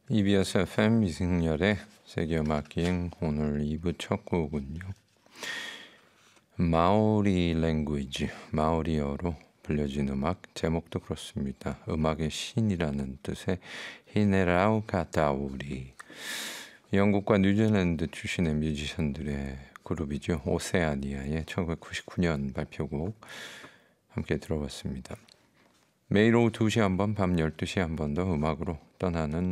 EBS FM 이승열의 세계음악기행 오늘 2부 첫 곡은요. 마오리 랭귀지, 마오리어로 불려진 음악, 제목도 그렇습니다. 음악의 신이라는 뜻의 히네라우 카타우리. 영국과 뉴질랜드 출신의 뮤지션들의 그룹이죠. 오세아니아의 1999년 발표곡 함께 들어봤습니다. 매일 오후 2시 한 번, 밤 12시 한 번 더 음악으로 떠나는